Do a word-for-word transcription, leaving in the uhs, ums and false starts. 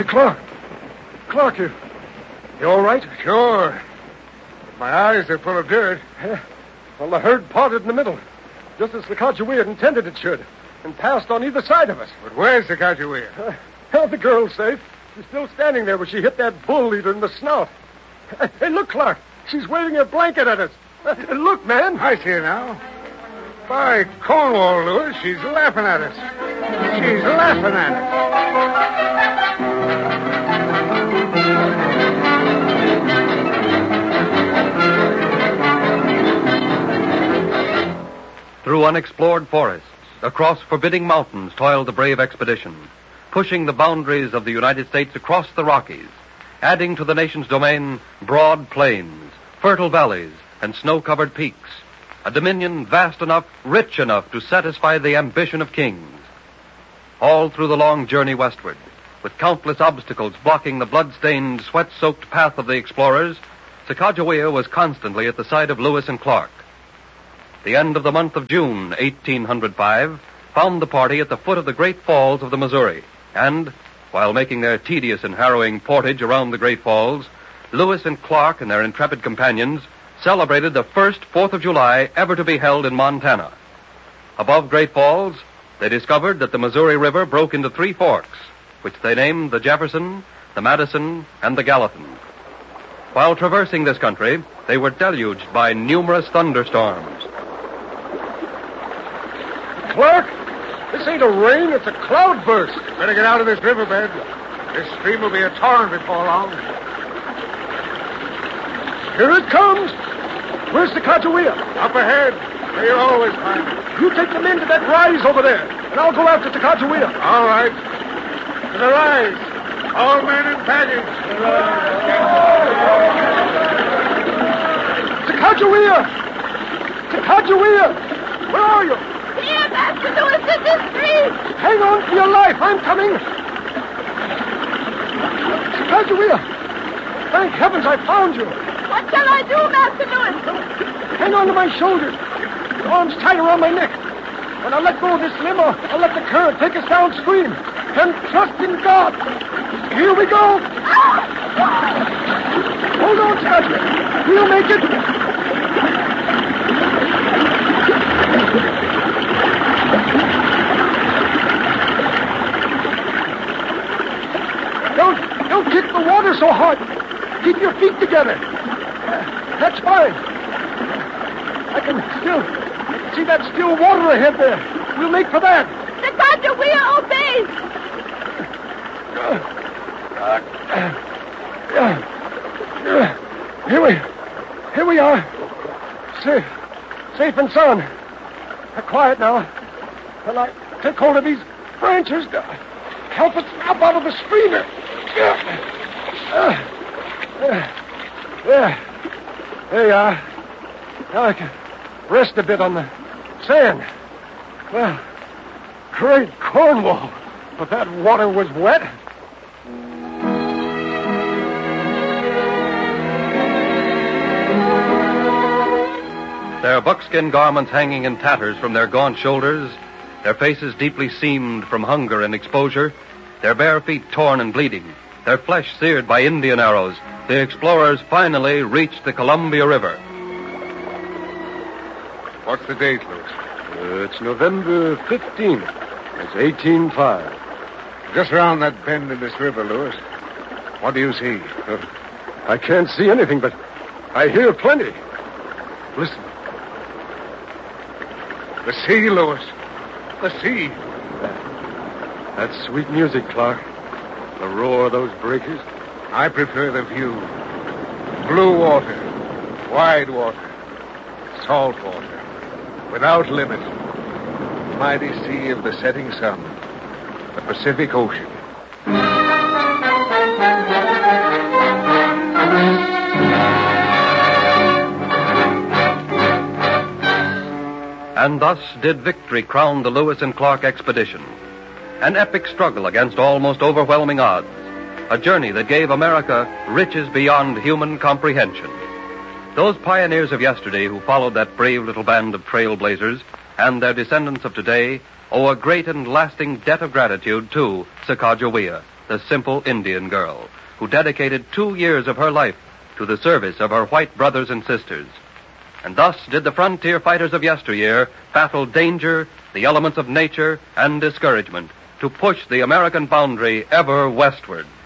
Hey, Clark. Clark, you... You all right? Sure. But my eyes are full of dirt. Yeah. Well, the herd parted in the middle, just as Sacagawea had intended it should, and passed on either side of us. But where's Sacagawea? Uh, well, the girl's safe. She's still standing there where she hit that bull leader in the snout. Hey, look, Clark. She's waving her blanket at us. Uh, look, man. I see her now. By Cornwall, Lewis, she's laughing at us. She's laughing at us. Through unexplored forests, across forbidding mountains, toiled the brave expedition, pushing the boundaries of the United States across the Rockies, adding to the nation's domain broad plains, fertile valleys, and snow-covered peaks, a dominion vast enough, rich enough to satisfy the ambition of kings. All through the long journey westward, with countless obstacles blocking the blood-stained, sweat-soaked path of the explorers, Sacagawea was constantly at the side of Lewis and Clark. The end of the month of June, eighteen oh five, found the party at the foot of the Great Falls of the Missouri, and, while making their tedious and harrowing portage around the Great Falls, Lewis and Clark and their intrepid companions celebrated the first Fourth of July ever to be held in Montana. Above Great Falls, they discovered that the Missouri River broke into three forks, which they named the Jefferson, the Madison, and the Gallatin. While traversing this country, they were deluged by numerous thunderstorms. Clark, this ain't a rain, it's a cloudburst. Better get out of this riverbed. This stream will be a torrent before long. Here it comes. Where's Sacagawea? Up ahead, where you always find it. You take the men to that rise over there, and I'll go after Sacagawea. All right. To the rise. All men in baggage. Sacagawea! Sacagawea! Where are you? Here, Master Lewis, in this street. Hang on for your life. I'm coming. Sacagawea! Thank heavens I found you. What shall I do, Master Lewis? Hang on to my shoulders. Your arms tight around my neck. When I let go of this limb, I'll, I'll let the current take us downstream. And trust in God. Here we go. Hold on, Sacagawea. We'll make it. Don't, don't kick the water so hard. Keep your feet together. That's fine. I can still see that still water ahead there. We'll make for that. Sacagawea obeys. Here we, here we are. Safe, safe and sound. Quiet now. Well, I take hold of these branches to help us up out of the stream. Uh, uh, there. There you are. Now I can rest a bit on the sand. Well, great Cornwall, but that water was wet. Their buckskin garments hanging in tatters from their gaunt shoulders, their faces deeply seamed from hunger and exposure, their bare feet torn and bleeding, their flesh seared by Indian arrows, the explorers finally reached the Columbia River. What's the date, Lewis? Uh, it's November fifteenth. It's eighteen oh five. Just around that bend in this river, Lewis. What do you see? Uh, I can't see anything, but I hear plenty. Listen. The sea, Lewis. The sea. That's sweet music, Clark. The roar of those breakers. I prefer the view. Blue water. Wide water. Salt water. Without limit. Mighty sea of the setting sun. The Pacific Ocean. And thus did victory crown the Lewis and Clark expedition. An epic struggle against almost overwhelming odds. A journey that gave America riches beyond human comprehension. Those pioneers of yesterday who followed that brave little band of trailblazers and their descendants of today owe a great and lasting debt of gratitude to Sacagawea, the simple Indian girl who dedicated two years of her life to the service of her white brothers and sisters. And thus did the frontier fighters of yesteryear battle danger, the elements of nature, and discouragement to push the American boundary ever westward.